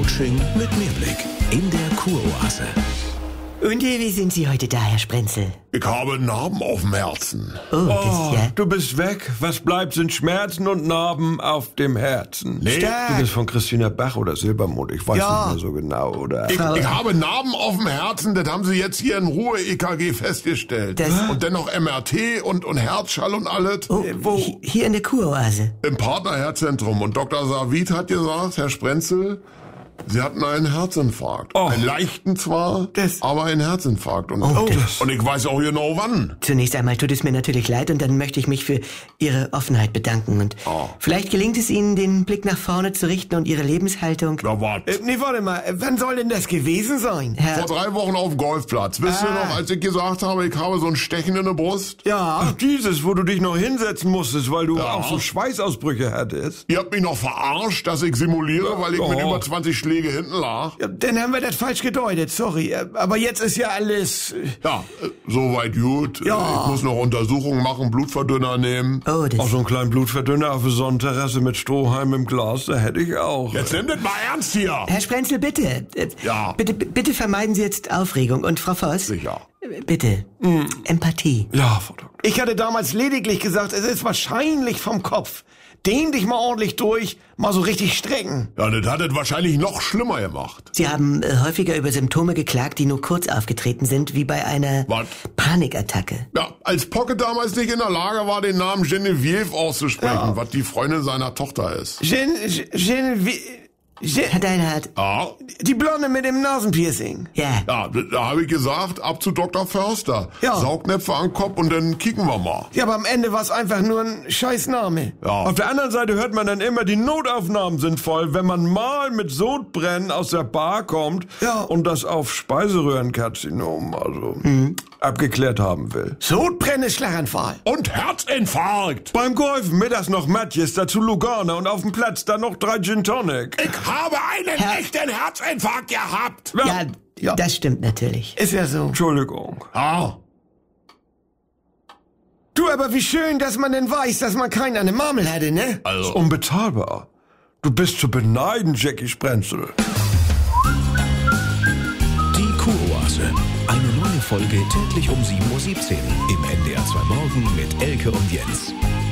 Coaching mit Mehrblick in der Kuroase. Und wie sind Sie heute da, Herr Sprenzel? Ich habe Narben auf dem Herzen. Oh, ja. Du bist weg. Was bleibt, sind Schmerzen und Narben auf dem Herzen. Nee. Du bist von Christina Bach oder Silbermond. Ich weiß nicht mehr so genau, oder? Ich habe Narben auf dem Herzen, das haben sie jetzt hier in Ruhe EKG festgestellt. Und dennoch MRT und Herzschall und alles. Oh, hier in der Kuroase. Im Partnerherzzentrum. Und Dr. Savid hat gesagt, Herr Sprenzel, Sie hatten einen Herzinfarkt. Oh. Einen leichten zwar, aber einen Herzinfarkt. Und ich weiß auch genau wann. Zunächst einmal tut es mir natürlich leid und dann möchte ich mich für Ihre Offenheit bedanken. Und vielleicht gelingt es Ihnen, den Blick nach vorne zu richten und Ihre Lebenshaltung... Na, warte. Nee, warte mal. Wann soll denn das gewesen sein? Vor 3 Wochen auf dem Golfplatz. Wisst ihr noch, als ich gesagt habe, ich habe so ein Stechen in der Brust? Ja. Ach, dieses, wo du dich noch hinsetzen musstest, weil du auch so Schweißausbrüche hattest. Ihr habt mich noch verarscht, dass ich simuliere, weil ich mit über 20 Schläge hinten lag. Ja, dann haben wir das falsch gedeutet, sorry. Aber jetzt ist ja alles... Ja, soweit gut. Ja. Ich muss noch Untersuchungen machen, Blutverdünner nehmen. Oh, das... Auch so einen kleinen Blutverdünner auf der Sonnenterrasse mit Strohhalm im Glas, da hätte ich auch. Jetzt nimm das mal ernst hier. Herr Sprenzel, bitte. Ja. Bitte vermeiden Sie jetzt Aufregung. Und Frau Voss? Sicher. Bitte. Empathie. Ja, Frau Doktor. Ich hatte damals lediglich gesagt, es ist wahrscheinlich vom Kopf. Dehn dich mal ordentlich durch, mal so richtig strecken. Ja, das hat es wahrscheinlich noch schlimmer gemacht. Sie haben häufiger über Symptome geklagt, die nur kurz aufgetreten sind, wie bei einer Was? Panikattacke. Ja, als Pocket damals nicht in der Lage war, den Namen Genevieve auszusprechen, was die Freundin seiner Tochter ist. Herr Deinhardt. Ja, Die Blonde mit dem Nasenpiercing. Ja. ja, da habe ich gesagt, ab zu Dr. Förster. Ja. Saugnäpfe an den Kopf und dann kicken wir mal. Ja, aber am Ende war es einfach nur ein scheiß Name. Ja. Auf der anderen Seite hört man dann immer, die Notaufnahmen sind voll, wenn man mal mit Sodbrennen aus der Bar kommt und das auf Speiseröhrenkarzinom, also abgeklärt haben will. Sodbrennen ist Schlaganfall. Und Herzinfarkt. Beim Golfen mittags noch Matjes, dazu Lugana und auf dem Platz dann noch 3 Gin Tonic. Ich habe einen echten Herzinfarkt gehabt. Ja, das stimmt natürlich. Ist ja so. Entschuldigung. Ja. Du, aber wie schön, dass man denn weiß, dass man keinen an der Marmel hatte, ne? Ist unbezahlbar. Du bist zu beneiden, Jackie Sprenzel. Die Kuroase. Eine neue Folge täglich um 7:17 Uhr im NDR 2 Morgen mit Elke und Jens.